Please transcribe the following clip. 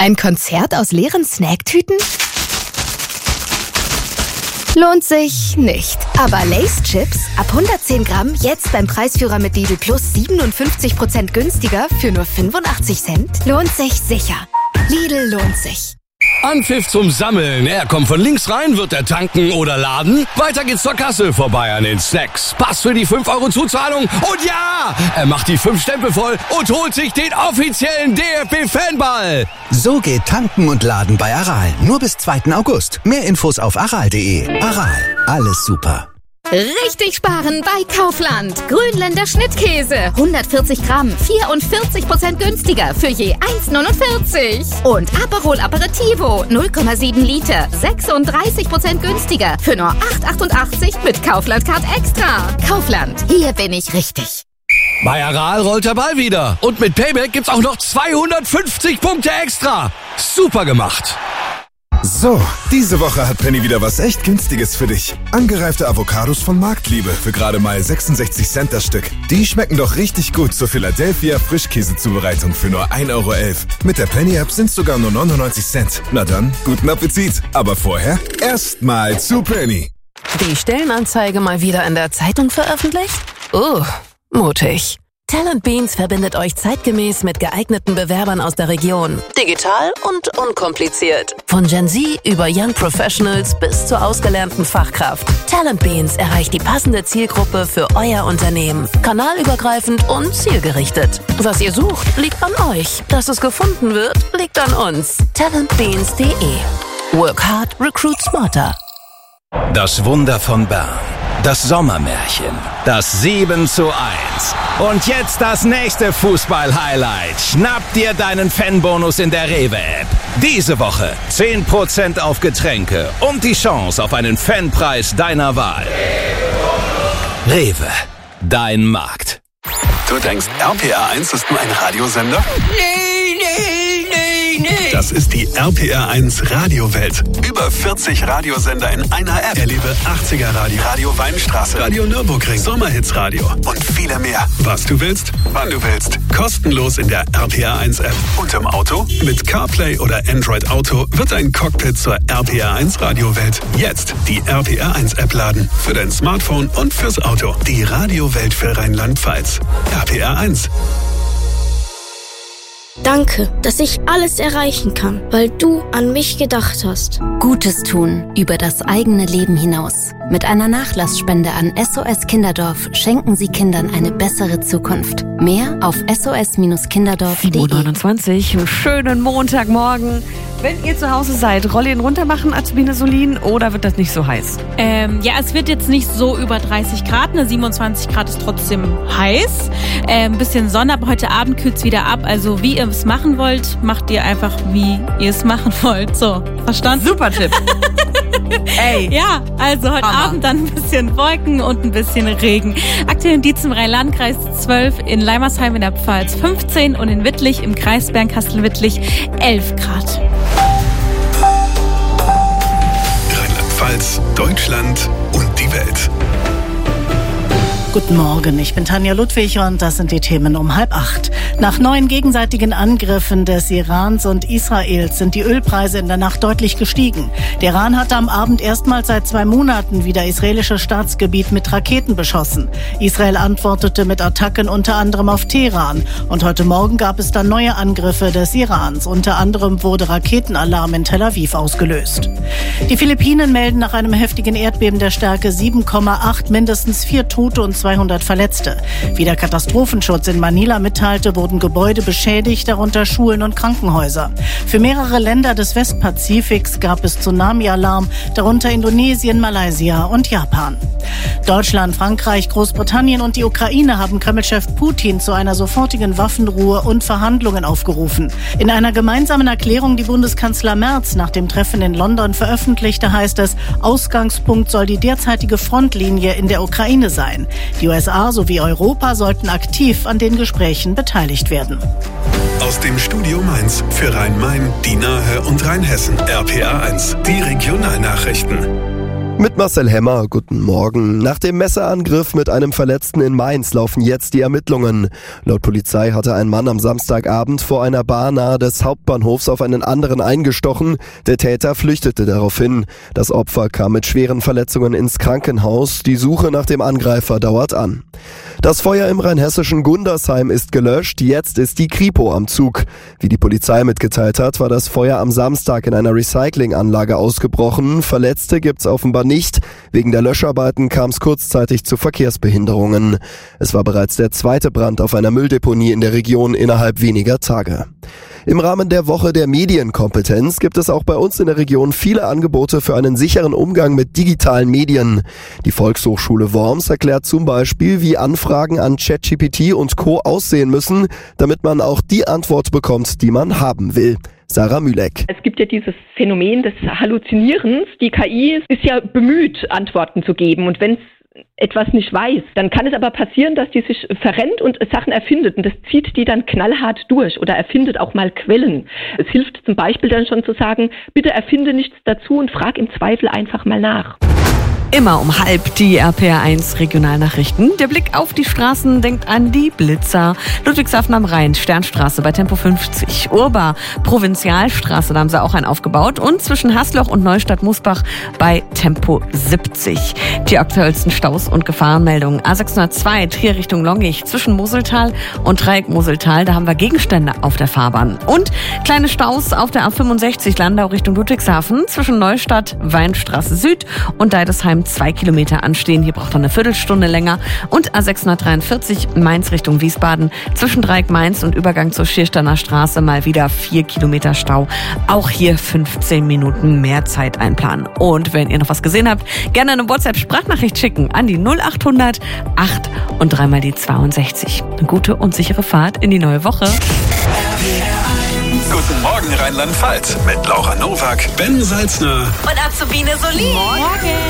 Ein Konzert aus leeren Snacktüten? Lohnt sich nicht. Aber Lay's Chips ab 110 Gramm jetzt beim Preisführer mit Lidl Plus 57% günstiger für nur 85 Cent? Lohnt sich sicher. Lidl lohnt sich. Anpfiff zum Sammeln. Er kommt von links rein, wird er tanken oder laden. Weiter geht's zur Kasse, vorbei an den Snacks. Pass für die 5 € Zuzahlung. Und ja, er macht die 5 Stempel voll und holt sich den offiziellen DFB-Fanball. So geht tanken und laden bei Aral. Nur bis 2. August. Mehr Infos auf aral.de. Aral, alles super. Richtig sparen bei Kaufland. Grünländer Schnittkäse. 140 Gramm, 44% günstiger für je 1,49. Und Aperol Aperitivo, 0,7 Liter, 36% günstiger für nur 8,88 mit Kaufland Card Extra. Kaufland, hier bin ich richtig. Bei Aral rollt der Ball wieder. Und mit Payback gibt's auch noch 250 Punkte extra. Super gemacht. So, diese Woche hat Penny wieder was echt Günstiges für dich. Angereifte Avocados von Marktliebe für gerade mal 66 Cent das Stück. Die schmecken doch richtig gut zur Philadelphia Frischkäsezubereitung für nur 1,11 €. Mit der Penny-App sind's sogar nur 99 Cent. Na dann, guten Appetit. Aber vorher erstmal zu Penny. Die Stellenanzeige mal wieder in der Zeitung veröffentlicht? Mutig. Talent Beans verbindet euch zeitgemäß mit geeigneten Bewerbern aus der Region. Digital und unkompliziert. Von Gen Z über Young Professionals bis zur ausgelernten Fachkraft. Talent Beans erreicht die passende Zielgruppe für euer Unternehmen. Kanalübergreifend und zielgerichtet. Was ihr sucht, liegt an euch. Dass es gefunden wird, liegt an uns. Talentbeans.de. Work hard, recruit smarter. Das Wunder von Bern. Das Sommermärchen. Das 7:1. Und jetzt das nächste Fußball-Highlight. Schnapp dir deinen Fanbonus in der Rewe-App. Diese Woche 10% auf Getränke und die Chance auf einen Fanpreis deiner Wahl. Rewe, dein Markt. Du denkst, RPR1 ist nur ein Radiosender? Nee. Das ist die RPR1 Radiowelt. Über 40 Radiosender in einer App. Erlebe 80er Radio, Radio Weinstraße, Radio Nürburgring, Sommerhits-Radio und viele mehr. Was du willst, wann du willst. Kostenlos in der RPR1 App. Und im Auto? Mit CarPlay oder Android Auto wird ein Cockpit zur RPR1 Radiowelt. Jetzt die RPR1 App laden. Für dein Smartphone und fürs Auto. Die Radiowelt für Rheinland-Pfalz. RPR1. Danke, dass ich alles erreichen kann, weil du an mich gedacht hast. Gutes tun über das eigene Leben hinaus. Mit einer Nachlassspende an SOS Kinderdorf schenken Sie Kindern eine bessere Zukunft. Mehr auf sos-kinderdorf.de. 7:29 Uhr, schönen Montagmorgen. Wenn ihr zu Hause seid, Rollien runter machen, Azubine Solin, oder wird das nicht so heiß? Ja, es wird jetzt nicht so über 30 Grad, 27 Grad ist trotzdem heiß. Ein bisschen Sonne, aber heute Abend kühlt es wieder ab. Also wie ihr es machen wollt, macht ihr einfach, wie ihr es machen wollt. So, verstanden? Super Tipp. Ey. Ja, also heute Abend dann ein bisschen Wolken und ein bisschen Regen. Aktuell in Dietz im Rhein-Lahn-Kreis 12, in Leimersheim in der Pfalz 15 und in Wittlich im Kreis Bernkastel-Wittlich 11 Grad. Rheinland-Pfalz, Deutschland und die Welt. Guten Morgen, ich bin Tanja Ludwig und das sind die Themen um 7:30. Nach neuen gegenseitigen Angriffen des Irans und Israels sind die Ölpreise in der Nacht deutlich gestiegen. Der Iran hatte am Abend erstmals seit 2 Monaten wieder israelisches Staatsgebiet mit Raketen beschossen. Israel antwortete mit Attacken unter anderem auf Teheran. Und heute Morgen gab es dann neue Angriffe des Irans. Unter anderem wurde Raketenalarm in Tel Aviv ausgelöst. Die Philippinen melden nach einem heftigen Erdbeben der Stärke 7,8 mindestens 4 Tote und 200 Verletzte. Wie der Katastrophenschutz in Manila mitteilte, wurden Gebäude beschädigt, darunter Schulen und Krankenhäuser. Für mehrere Länder des Westpazifiks gab es Tsunami-Alarm, darunter Indonesien, Malaysia und Japan. Deutschland, Frankreich, Großbritannien und die Ukraine haben Kreml-Chef Putin zu einer sofortigen Waffenruhe und Verhandlungen aufgerufen. In einer gemeinsamen Erklärung, die Bundeskanzler Merz nach dem Treffen in London veröffentlichte, heißt es, Ausgangspunkt soll die derzeitige Frontlinie in der Ukraine sein. Die USA sowie Europa sollten aktiv an den Gesprächen beteiligt werden. Aus dem Studio Mainz für Rhein-Main, die Nahe und Rheinhessen. RPR1, die Regionalnachrichten. Mit Mit Marcel Hemmer, guten Morgen. Nach dem Messerangriff mit einem Verletzten in Mainz laufen jetzt die Ermittlungen. Laut Polizei hatte ein Mann am Samstagabend vor einer Bar nahe des Hauptbahnhofs auf einen anderen eingestochen. Der Täter flüchtete daraufhin. Das Opfer kam mit schweren Verletzungen ins Krankenhaus. Die Suche nach dem Angreifer dauert an. Das Feuer im rheinhessischen Gundersheim ist gelöscht. Jetzt ist die Kripo am Zug. Wie die Polizei mitgeteilt hat, war das Feuer am Samstag in einer Recyclinganlage ausgebrochen. Verletzte gibt's offenbar nicht. Wegen der Löscharbeiten kam es kurzzeitig zu Verkehrsbehinderungen. Es war bereits der zweite Brand auf einer Mülldeponie in der Region innerhalb weniger Tage. Im Rahmen der Woche der Medienkompetenz gibt es auch bei uns in der Region viele Angebote für einen sicheren Umgang mit digitalen Medien. Die Volkshochschule Worms erklärt zum Beispiel, wie Anfragen an ChatGPT und Co. aussehen müssen, damit man auch die Antwort bekommt, die man haben will. Sarah Mühleck. Es gibt ja dieses Phänomen des Halluzinierens. Die KI ist ja bemüht, Antworten zu geben. Und wenn es etwas nicht weiß, dann kann es aber passieren, dass die sich verrennt und Sachen erfindet. Und das zieht die dann knallhart durch oder erfindet auch mal Quellen. Es hilft zum Beispiel dann schon zu sagen, bitte erfinde nichts dazu und frag im Zweifel einfach mal nach. Immer um 12:30 die RPR1 Regionalnachrichten. Der Blick auf die Straßen denkt an die Blitzer. Ludwigshafen am Rhein, Sternstraße bei Tempo 50. Urba, Provinzialstraße, da haben sie auch einen aufgebaut. Und zwischen Hasloch und Neustadt-Musbach bei Tempo 70. Die aktuellsten Staus und Gefahrenmeldungen. A602, Trier Richtung Longich, zwischen Moseltal und Dreieck Moseltal. Da haben wir Gegenstände auf der Fahrbahn. Und kleine Staus auf der A65 Landau Richtung Ludwigshafen, zwischen Neustadt, Weinstraße Süd und Deidesheim 2 Kilometer anstehen. Hier braucht man eine Viertelstunde länger. Und A643 Mainz Richtung Wiesbaden. Zwischen Dreieck Mainz und Übergang zur Schiersteiner Straße mal wieder 4 Kilometer Stau. Auch hier 15 Minuten mehr Zeit einplanen. Und wenn ihr noch was gesehen habt, gerne eine WhatsApp-Sprachnachricht schicken an die 0800 8 und 3 mal die 62. Eine gute und sichere Fahrt in die neue Woche. Guten Morgen Rheinland-Pfalz mit Laura Nowak, Ben Salzner und Azubine Solin. Morgen.